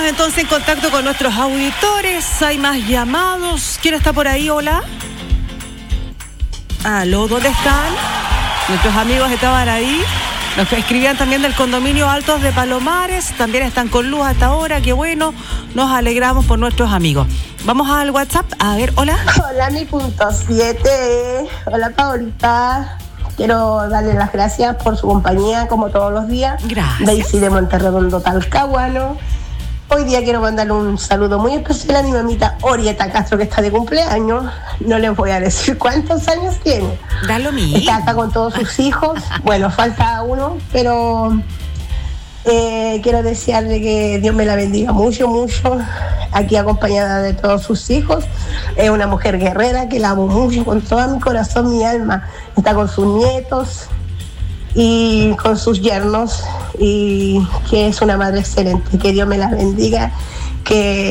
Estamos entonces en contacto con nuestros auditores. Hay más llamados. ¿Quién está por ahí? Hola. Aló, ¿dónde están? Nuestros amigos estaban ahí. Nos escribían también del condominio Altos de Palomares. También están con luz hasta ahora. Qué bueno. Nos alegramos por nuestros amigos. Vamos al WhatsApp. A ver, hola. Hola, mi punto 7. Hola, Paulita. Quiero darle las gracias por su compañía, como todos los días. Gracias. Daisy de Monterredondo, Talcahuano. Hoy día quiero mandarle un saludo muy especial a mi mamita Orieta Castro, que está de cumpleaños. No les voy a decir cuántos años tiene. Da lo mismo. Está acá con todos sus hijos. Bueno, falta uno, pero quiero desearle que Dios me la bendiga mucho, mucho. Aquí acompañada de todos sus hijos. Es una mujer guerrera que la amo mucho con todo mi corazón, mi alma. Está con sus nietos y con sus yernos, y que es una madre excelente. Que Dios me la bendiga, que